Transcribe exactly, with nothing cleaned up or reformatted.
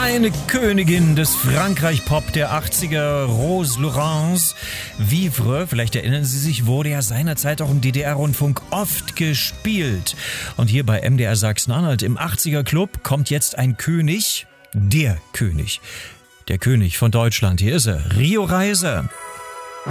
Eine Königin des Frankreich-Pop der achtziger, Rose Laurence Vivre, vielleicht erinnern Sie sich, wurde ja seinerzeit auch im D D R-Rundfunk oft gespielt. Und hier bei M D R Sachsen-Anhalt im achtziger Club kommt jetzt ein König, der König, der König von Deutschland. Hier ist er, Rio Reiser.